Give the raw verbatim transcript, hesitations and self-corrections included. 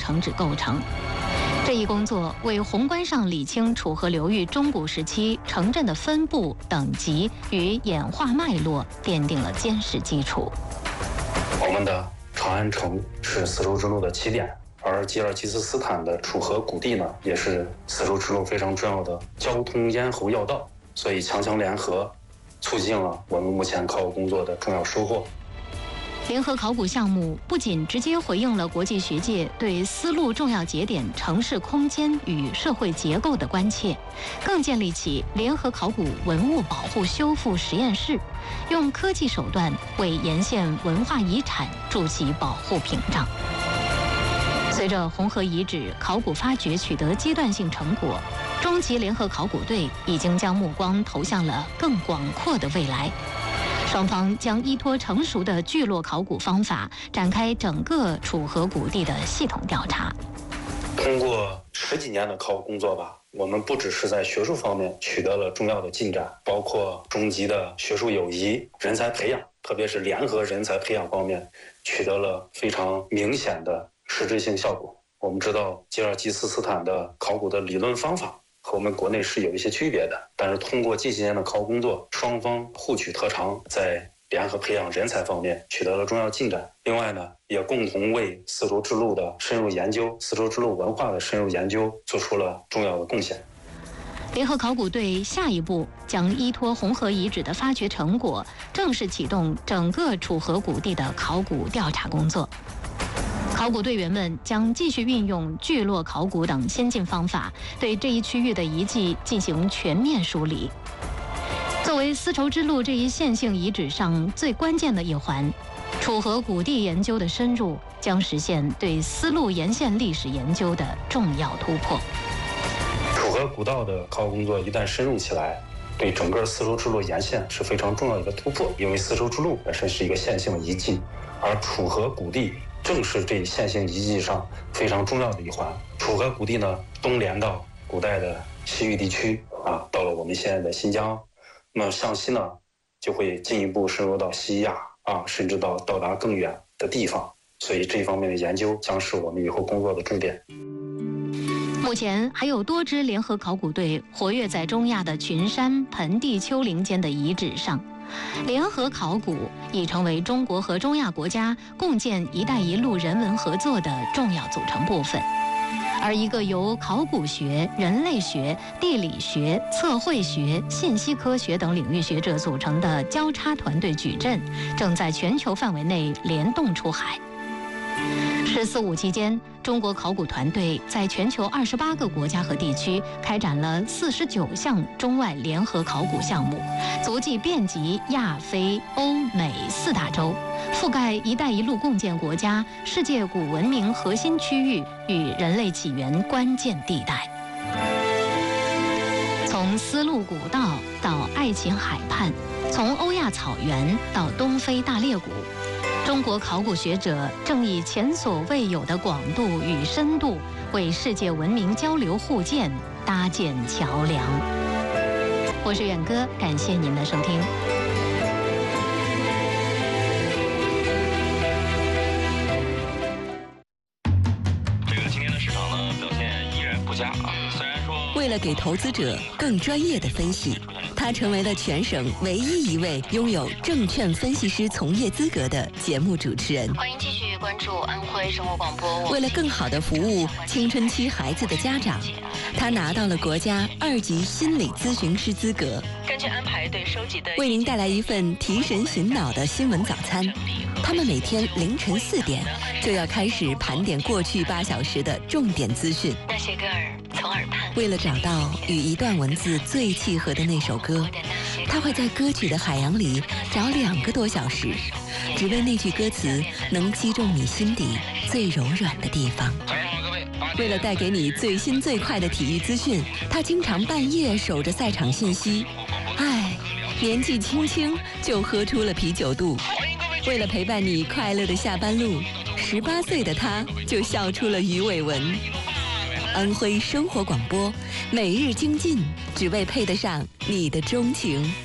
城址构成。这一工作为宏观上理清楚河流域中古时期城镇的分布、等级与演化脉络奠定了坚实基础。 我们的长安城是丝绸之路的起点，而吉尔吉斯斯坦的楚河谷地呢，也是丝绸之路非常重要的交通咽喉要道，所以强强联合，促进了我们目前考古工作的重要收获。 联合考古项目不仅直接回应了国际学界对丝路重要节点城市空间与社会结构的关切，更建立起联合考古文物保护修复实验室，用科技手段为沿线文化遗产筑起保护屏障。随着红河遗址考古发掘取得阶段性成果，中级联合考古队已经将目光投向了更广阔的未来。双方将依托成熟的聚落考古方法，展开整个楚河谷地的系统调查。 通过十几年的考古工作吧，我们不只是在学术方面取得了重要的进展，包括中级的学术友谊、人才培养，特别是联合人才培养方面，取得了非常明显的实质性效果。我们知道吉尔吉斯斯坦的考古的理论方法和我们国内是有一些区别的，但是通过近些年的考古工作，双方互取特长，在联合培养人才方面取得了重要进展。另外呢，也共同为丝绸之路的深入研究、丝绸之路文化的深入研究做出了重要的贡献。 联合考古队下一步将依托红河遗址的发掘成果，正式启动整个楚河谷地的考古调查工作。考古队员们将继续运用聚落考古等先进方法，对这一区域的遗迹进行全面梳理。作为丝绸之路这一线性遗址上最关键的一环，楚河谷地研究的深入将实现对丝路沿线历史研究的重要突破。 楚河古道的考古工作一旦深入起来，对整个丝绸之路沿线是非常重要的一个突破，因为丝绸之路本身是一个线性遗迹，而楚河谷地正是这线性遗迹上非常重要的一环。楚河谷地呢，东连到古代的西域地区啊，到了我们现在的新疆，那么向西呢，就会进一步深入到西亚啊，甚至到到达更远的地方。所以这一方面的研究将是我们以后工作的重点。 目前还有多支联合考古队活跃在中亚的群山、盆地、丘陵间的遗址上。联合考古已成为中国和中亚国家共建“一带一路”人文合作的重要组成部分。而一个由考古学、人类学、地理学、测绘学、信息科学等领域学者组成的交叉团队矩阵，正在全球范围内联动出海。十四五期间，中国考古团队在全球二十八个国家和地区开展了四十九项中外联合考古项目，足迹遍及亚非欧美四大洲，覆盖“一带一路”共建国家、世界古文明核心区域与人类起源关键地带。从丝路古道到爱琴海畔，从欧亚草原到东非大裂谷，中国考古学者正以前所未有的广度与深度，为世界文明交流互鉴搭建桥梁。我是远哥，感谢您的收听。 这个今天的市场呢，表现依然不佳啊。虽然说， 为了给投资者更专业的分析，他成为了全省唯一一位拥有证券分析师从业资格的节目主持人。 欢迎继续关注安徽生活广播。 为了更好地服务青春期孩子的家长，他拿到了国家二级心理咨询师资格。 根据安排对收集的， 为您带来一份提神醒脑的新闻早餐。他们每天凌晨四点就要开始盘点过去八小时的重点资讯。 那些歌儿从耳畔。 为了找到与一段文字最契合的那首歌，他会在歌曲的海洋里找两个多小时，只为那句歌词能击中你心底最柔软的地方。为了带给你最新最快的体育资讯，他经常半夜守着赛场信息。唉，年纪轻轻就喝出了啤酒肚。为了陪伴你快乐的下班路，十八岁的他就笑出了鱼尾纹。安徽生活广播，每日精进，只为配得上你的钟情。